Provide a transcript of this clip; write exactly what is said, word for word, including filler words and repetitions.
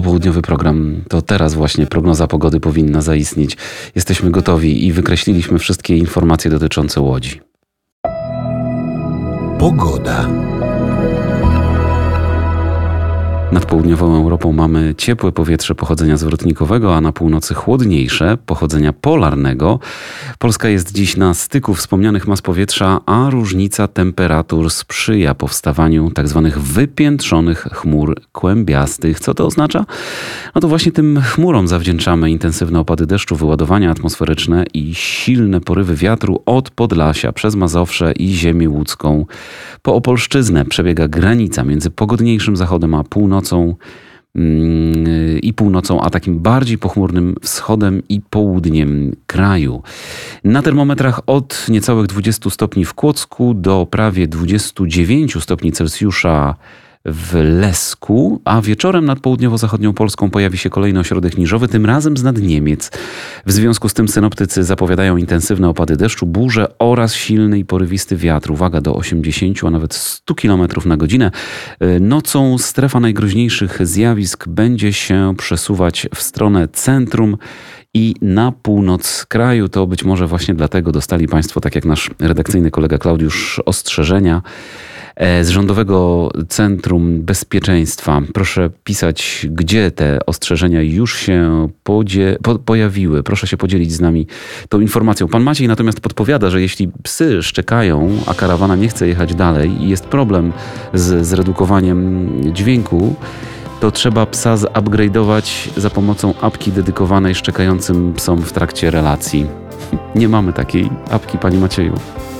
popołudniowy program. To teraz właśnie prognoza pogody powinna zaistnieć. Jesteśmy gotowi i wykreśliliśmy wszystkie informacje dotyczące Łodzi. Pogoda. Nad południową Europą mamy ciepłe powietrze pochodzenia zwrotnikowego, a na północy chłodniejsze pochodzenia polarnego. Polska jest dziś na styku wspomnianych mas powietrza, a różnica temperatur sprzyja powstawaniu tzw. wypiętrzonych chmur kłębiastych. Co to oznacza? No to właśnie tym chmurom zawdzięczamy intensywne opady deszczu, wyładowania atmosferyczne i silne porywy wiatru od Podlasia przez Mazowsze i ziemię łódzką. Po Opolszczyznę przebiega granica między pogodniejszym zachodem a północą i północą, a takim bardziej pochmurnym wschodem i południem kraju. Na termometrach od niecałych dwudziestu stopni w Kłodzku do prawie dwudziestu dziewięciu stopni Celsjusza w Lesku, a wieczorem nad południowo-zachodnią Polską pojawi się kolejny ośrodek niżowy, tym razem z nad Niemiec. W związku z tym synoptycy zapowiadają intensywne opady deszczu, burze oraz silny i porywisty wiatr. Uwaga, do osiemdziesięciu, a nawet stu kilometrów na godzinę. Nocą strefa najgroźniejszych zjawisk będzie się przesuwać w stronę centrum i na północ kraju. To być może właśnie dlatego dostali Państwo, tak jak nasz redakcyjny kolega Klaudiusz, ostrzeżenia z Rządowego Centrum Bezpieczeństwa. Proszę pisać, gdzie te ostrzeżenia już się podzie- po- pojawiły. Proszę się podzielić z nami tą informacją. Pan Maciej natomiast podpowiada, że jeśli psy szczekają, a karawana nie chce jechać dalej i jest problem z zredukowaniem dźwięku, to trzeba psa zupgrade'ować za pomocą apki dedykowanej szczekającym psom w trakcie relacji. Nie mamy takiej apki, Panie Macieju.